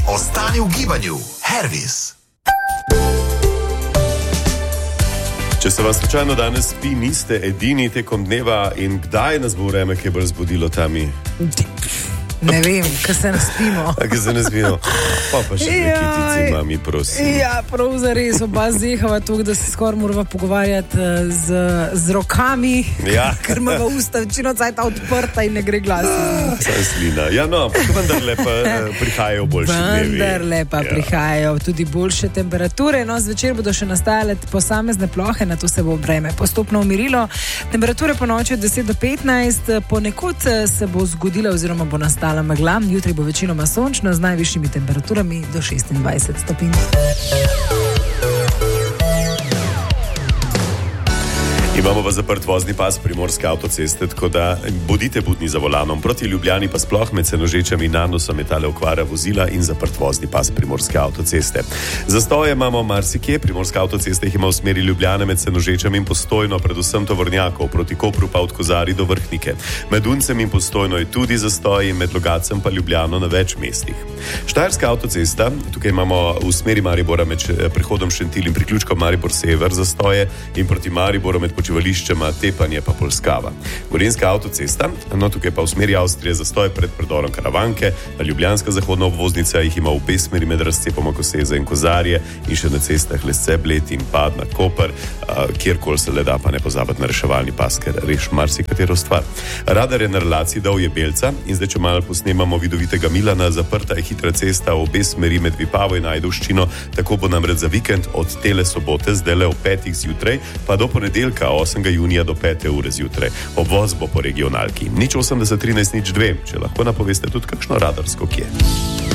Ostani v gibanju. Hervis. Če se vas slučajno danes spi, niste edini tekom dneva in kdaj nas bo vreme, ki bo razbudilo tami? Ne vem, kaj se ne spimo. Kaj se ne spimo? Pa še nekitici, mami, prosim. Ja, prav zares, oba zehava to, da se skoraj morava pogovarjati z rokami, ja. Ker ima usta večino cajta odprta in ne gre glas. Saj slina. Ja, no, vendarle pa prihajajo boljše dnevi. Vendarle pa prihajajo tudi boljše temperature. No, zvečer bodo še nastajale posamezne plohe, na to se bo vreme postopno umirilo. Temperature po noči od 10 do 15, ponekod se bo zgodila oziroma bo nastala megla, jutri bo večinoma sončno z najvišjimi temperaturami do 26 stopinj. Imamo pa zaprt vozni pas Primorske avtoceste, tako da bodite budni za volanom. Proti Ljubljani pa sploh med Senožečami in Nanosom je tale okvara vozila in zaprt vozni pas Primorske avtoceste. Zastoje imamo marsikje, Primorska avtocesta jih ima v smeri Ljubljane med Senožečami in Postojno, predvsem tovornjakov, proti Kopru pa od Kozari do Vrhnike. Med Uncem in Postojno je tudi zastoj, med Logacem pa Ljubljano na več mestih. Štajerska avtocesta, tukaj imamo v smeri Maribora med prehodom Šentilj in priključkom Maribor Sever zastoje in proti Mariboru med počivališčema Tepanje pa Polskava. Gorenjska avtocesta, no tukaj pa v smeri Avstrije zastoj pred predorom Karavanke, Ljubljanska zahodna obvoznica jih ima v obe smeri med razcepoma Koseza in Kozarje in še na cestah Lesce, Bled in Padna, Koper, kjerkoli se le da, pa ne pozabiti na reševalni pas, ker reš marsikatero stvar. Radar je na relaciji Dovje-Belca in zdaj, če malo posnemamo vidovitega Milana, zaprta je hitra cesta v obe smeri med Vipavo in Ajdovščino, tako bo namreč za vikend od tele sobote, zdajle ob 5 zjutraj, pa do ponedeljka 8. junija do 5. ure zjutraj. Obvoz bo po regionalki. 080 13 02, če lahko napoveste tudi kakšno radarsko kje.